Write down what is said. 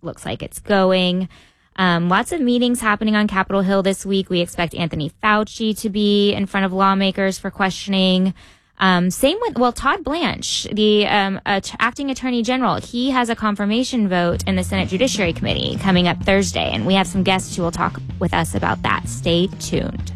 looks like it's going. Lots of meetings happening on Capitol Hill this week. We expect Anthony Fauci to be in front of lawmakers for questioning. Same with, Todd Blanche, the acting attorney general. He has a confirmation vote in the Senate Judiciary Committee coming up Thursday, and we have some guests who will talk with us about that. Stay tuned.